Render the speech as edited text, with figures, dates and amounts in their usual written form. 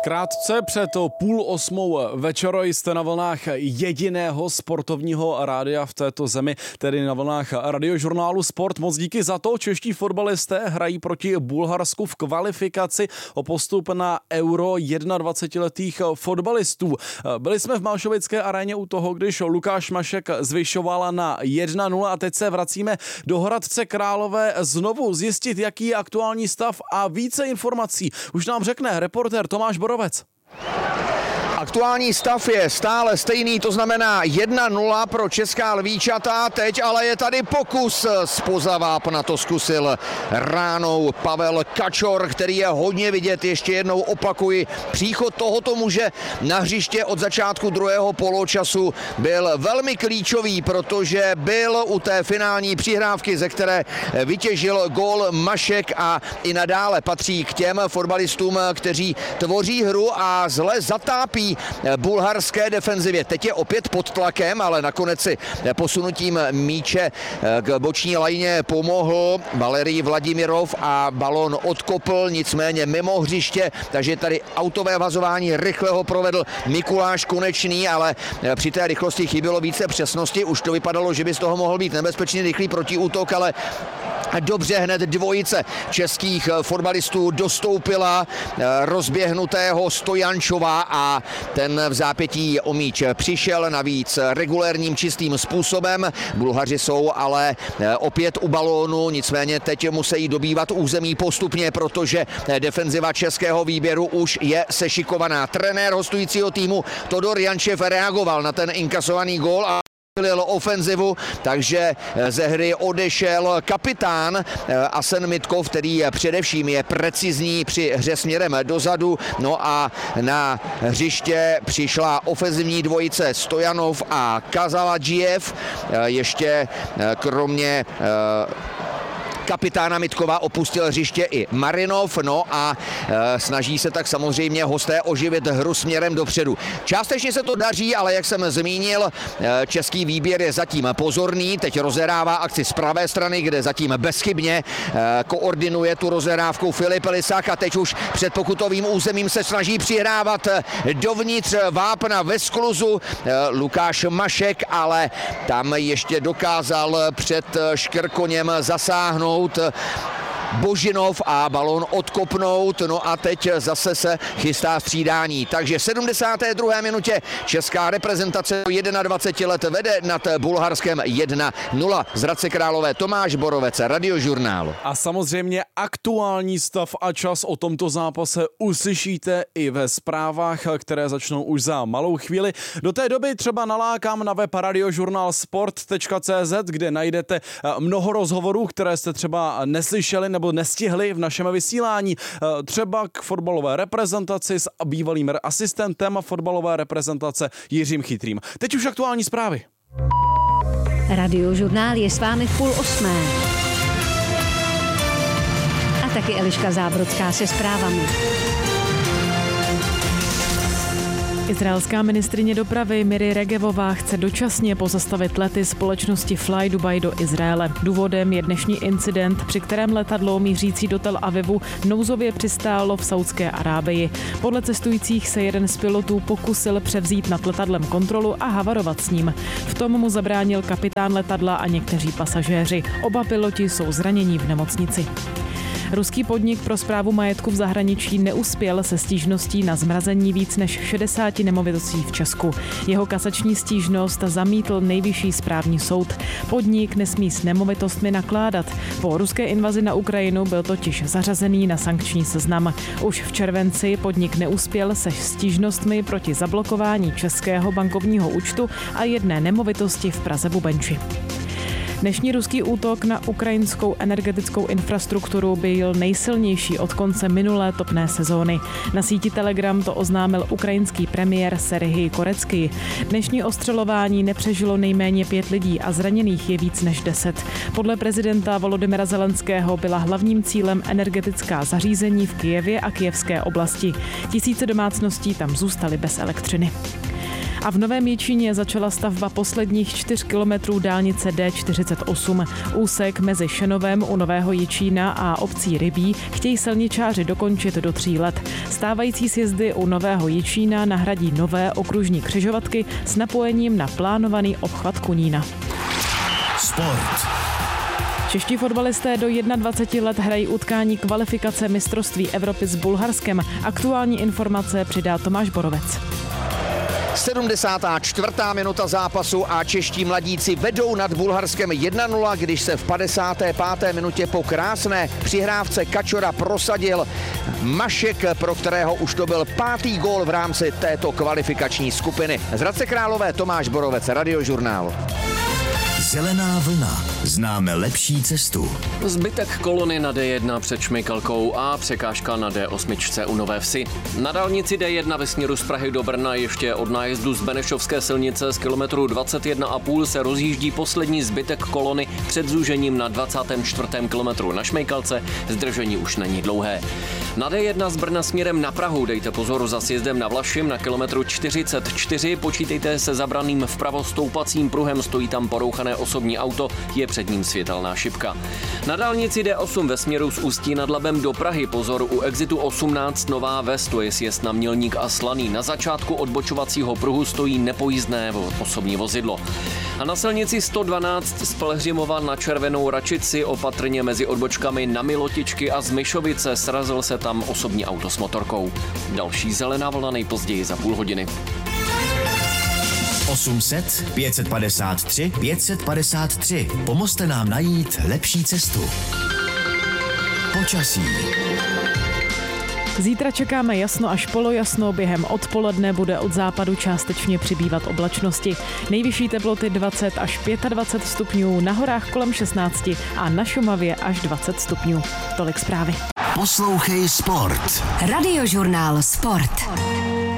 Krátce před 7:30 večera jste na vlnách jediného sportovního rádia v této zemi, tedy na vlnách radiožurnálu Sport. Moc díky za to. Čeští fotbalisté hrají proti Bulharsku v kvalifikaci o postup na Euro 21letých fotbalistů. Byli jsme v Malšovické aréně u toho, když Lukáš Mašek zvyšoval na 1-0 a teď se vracíme do Hradce Králové znovu zjistit, jaký je aktuální stav a více informací už nám řekne reportér Tomáš Borovec. Aktuální stav je stále stejný, to znamená 1-0 pro česká lvíčata, teď ale je tady pokus zpoza vápna, to zkusil ránou Pavel Kačor, který je hodně vidět, ještě jednou opakuji, příchod tohoto muže na hřiště od začátku druhého poločasu byl velmi klíčový, protože byl u té finální přihrávky, ze které vytěžil gól Mašek a i nadále patří k těm fotbalistům, kteří tvoří hru a zle zatápí bulharské defenzivě. Teď je opět pod tlakem, ale nakonec si posunutím míče k boční lajně pomohl Valerij Vladimirov a balón odkopl, nicméně mimo hřiště, takže tady autové vazování rychle ho provedl Mikuláš Konečný, ale při té rychlosti chybělo více přesnosti, už to vypadalo, že by z toho mohl být nebezpečný rychlý protiútok, ale dobře hned dvojice českých fotbalistů dostoupila rozběhnutého Stojančova a ten v zápětí o míč přišel, navíc regulérním čistým způsobem. Bulhaři jsou ale opět u balónu, nicméně teď musí dobývat území postupně, protože defenziva českého výběru už je sešikovaná. Trenér hostujícího týmu Todor Jančev reagoval na ten inkasovaný gól a ofenzivu, takže ze hry odešel kapitán Asen Mitkov, který především je precizní při hře směrem dozadu. No a na hřiště přišla ofenzivní dvojice Stojanov a Kazaladžiev. Ještě kromě kapitána Mitkova opustil hřiště i Marinov, no a snaží se tak samozřejmě hosté oživit hru směrem dopředu. Částečně se to daří, ale jak jsem zmínil, český výběr je zatím pozorný, teď rozehrává akci z pravé strany, kde zatím bezchybně koordinuje tu rozehrávku Filip Lisák a teď už před pokutovým územím se snaží přihrávat dovnitř vápna ve skluzu Lukáš Mašek, ale tam ještě dokázal před Škrkoněm zasáhnout Božinov a balón odkopnout, no a teď zase se chystá střídání. Takže v 72. minutě česká reprezentace 21 let vede nad Bulharskem 1-0. Z Hradce Králové Tomáš Borovec, Radiožurnál. A samozřejmě aktuální stav a čas o tomto zápase uslyšíte i ve zprávách, které začnou už za malou chvíli. Do té doby třeba nalákám na web radiožurnalsport.cz, kde najdete mnoho rozhovorů, které jste třeba neslyšeli nebo nestihli v našem vysílání. Třeba k fotbalové reprezentaci s bývalým asistentem fotbalové reprezentace Jiřím Chytrým. Teď už aktuální zprávy. Radiožurnál je s vámi v 7:30. A taky Eliška Zábrodská se zprávami. Izraelská ministryně dopravy Miri Regevová chce dočasně pozastavit lety společnosti Fly Dubai do Izraele. Důvodem je dnešní incident, při kterém letadlo mířící do Tel Avivu nouzově přistálo v Saudské Arábii. Podle cestujících se jeden z pilotů pokusil převzít nad letadlem kontrolu a havarovat s ním. V tom mu zabránil kapitán letadla a někteří pasažéři. Oba piloti jsou zranění v nemocnici. Ruský podnik pro správu majetku v zahraničí neuspěl se stížností na zmrazení víc než 60 nemovitostí v Česku. Jeho kasační stížnost zamítl Nejvyšší správní soud. Podnik nesmí s nemovitostmi nakládat. Po ruské invazi na Ukrajinu byl totiž zařazený na sankční seznam. Už v červenci podnik neuspěl se stížnostmi proti zablokování českého bankovního účtu a jedné nemovitosti v Praze Bubenči. Dnešní ruský útok na ukrajinskou energetickou infrastrukturu byl nejsilnější od konce minulé topné sezóny. Na síti Telegram to oznámil ukrajinský premiér Serhij Koreckij. Dnešní ostřelování nepřežilo nejméně 5 lidí a zraněných je víc než 10. Podle prezidenta Volodymyra Zelenského byla hlavním cílem energetická zařízení v Kyjevě a kyjevské oblasti. Tisíce domácností tam zůstaly bez elektřiny. A v Novém Jičíně začala stavba posledních 4 kilometrů dálnice D48. Úsek mezi Šenovem u Nového Jičína a obcí Rybí chtějí silničáři dokončit do 3 let. Stávající sjezdy u Nového Jičína nahradí nové okružní křižovatky s napojením na plánovaný obchvat Kunína. Sport. Čeští fotbalisté do 21 let hrají utkání kvalifikace mistrovství Evropy s Bulharskem. Aktuální informace přidá Tomáš Borovec. 74. minuta zápasu a čeští mladíci vedou nad Bulharskem 1-0, když se v 55. minutě po krásné přihrávce Kačora prosadil Mašek, pro kterého už to byl 5. gól v rámci této kvalifikační skupiny. Z Hradce Králové Tomáš Borovec, Radiožurnál. Zelená vlna. Známe lepší cestu. Zbytek kolony na D1 před Šmejkalkou a překážka na D8 u Nové Vsi. Na dálnici D1 ve směru z Prahy do Brna ještě od nájezdu z Benešovské silnice z kilometru 21,5 se rozjíždí poslední zbytek kolony před zúžením na 24. kilometru na Šmejkalce. Zdržení už není dlouhé. Na D1 z Brna směrem na Prahu dejte pozor za sjezdem na Vlašim na kilometru 44. Počítejte se zabraným vpravo stoupacím pruhem, stojí tam porouchané osobní auto, je před ním světelná šipka. Na dálnici D8 ve směru z Ústí nad Labem do Prahy pozor u exitu 18 Nová Ves, to je sjezd na Mělník a Slaný. Na začátku odbočovacího pruhu stojí nepojízdné osobní vozidlo. A na silnici 112 z Pelhřimova na Červenou Račici opatrně mezi odbočkami na Milotičky a Zmišovice srazil se tam osobní auto s motorkou. Další zelená vlna nejpozději za půl hodiny. 800 553 553. Pomozte nám najít lepší cestu. Počasí. Zítra čekáme jasno až polojasno, během odpoledne bude od západu částečně přibývat oblačnosti. Nejvyšší teploty 20 až 25 stupňů, na horách kolem 16 a na Šumavě až 20 stupňů. Tolik zprávy. Poslouchej Sport. Radiožurnál Sport.